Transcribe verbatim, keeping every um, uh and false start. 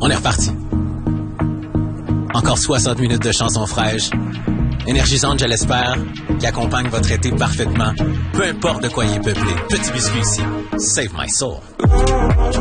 On est reparti. Encore soixante minutes de chansons fraîches, énergisantes, je l'espère, qui accompagnent votre été parfaitement, peu importe de quoi il est peuplé. Petit biscuit ici. Save my soul.